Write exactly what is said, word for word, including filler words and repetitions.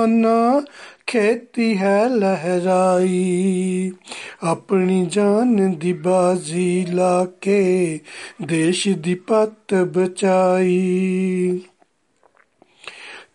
जमाना खेती है लहराई, अपनी जान दी बाजी ला के देश दी पत्त बचाई।